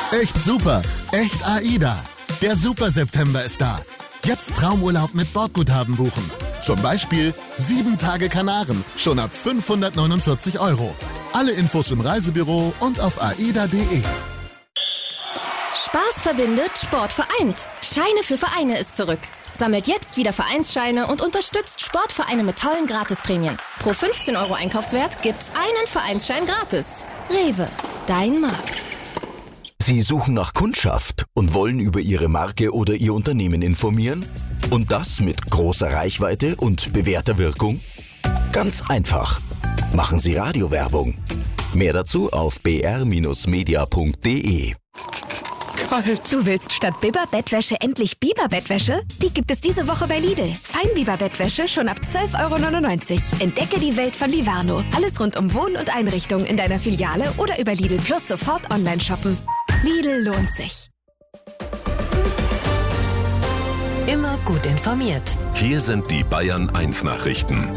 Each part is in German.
Echt super, echt AIDA. Der Super September ist da. Jetzt Traumurlaub mit Bordguthaben buchen. Zum Beispiel 7 Tage Kanaren, schon ab 549 €. Alle Infos im Reisebüro und auf aida.de. Spaß verbindet, Sport vereint. Scheine für Vereine ist zurück. Sammelt jetzt wieder Vereinsscheine und unterstützt Sportvereine mit tollen Gratisprämien. Pro 15 € Einkaufswert gibt's einen Vereinsschein gratis. Rewe, dein Markt. Sie suchen nach Kundschaft und wollen über Ihre Marke oder Ihr Unternehmen informieren? Und das mit großer Reichweite und bewährter Wirkung? Ganz einfach. Machen Sie Radiowerbung. Mehr dazu auf br-media.de. Du willst statt Biber-Bettwäsche endlich Biber-Bettwäsche? Die gibt es diese Woche bei Lidl. Feinbiber-Bettwäsche schon ab 12,99 €. Entdecke die Welt von Livarno. Alles rund um Wohn- und Einrichtung in deiner Filiale oder über Lidl Plus sofort online shoppen. Lidl lohnt sich. Immer gut informiert. Hier sind die Bayern 1 Nachrichten.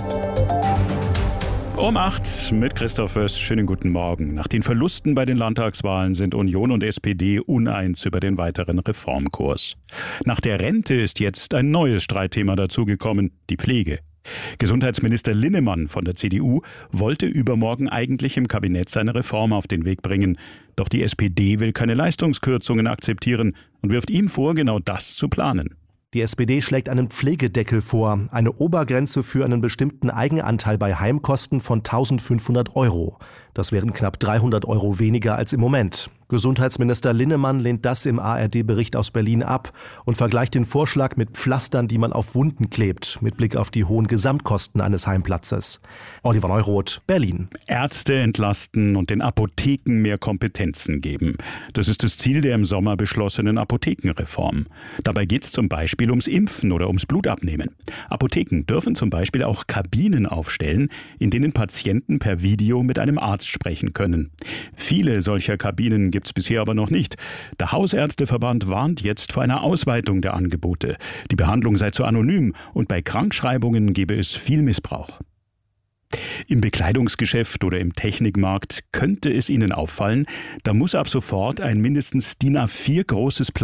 Um 8 mit Christoph Föst. Schönen guten Morgen. Nach den Verlusten bei den Landtagswahlen sind Union und SPD uneins über den weiteren Reformkurs. Nach der Rente ist jetzt ein neues Streitthema dazugekommen, die Pflege. Gesundheitsminister Linnemann von der CDU wollte übermorgen eigentlich im Kabinett seine Reform auf den Weg bringen. Doch die SPD will keine Leistungskürzungen akzeptieren und wirft ihm vor, genau das zu planen. Die SPD schlägt einen Pflegedeckel vor, eine Obergrenze für einen bestimmten Eigenanteil bei Heimkosten von 1.500 €. Das wären knapp 300 € weniger als im Moment. Gesundheitsminister Linnemann lehnt das im ARD-Bericht aus Berlin ab und vergleicht den Vorschlag mit Pflastern, die man auf Wunden klebt, mit Blick auf die hohen Gesamtkosten eines Heimplatzes. Oliver Neuroth, Berlin. Ärzte entlasten und den Apotheken mehr Kompetenzen geben. Das ist das Ziel der im Sommer beschlossenen Apothekenreform. Dabei geht es zum Beispiel ums Impfen oder ums Blutabnehmen. Apotheken dürfen zum Beispiel auch Kabinen aufstellen, in denen Patienten per Video mit einem Arzt sprechen können. Viele solcher Kabinen gibt es bisher aber noch nicht. Der Hausärzteverband warnt jetzt vor einer Ausweitung der Angebote. Die Behandlung sei zu anonym und bei Krankschreibungen gebe es viel Missbrauch. Im Bekleidungsgeschäft oder im Technikmarkt könnte es Ihnen auffallen, da muss ab sofort ein mindestens DIN A4 großes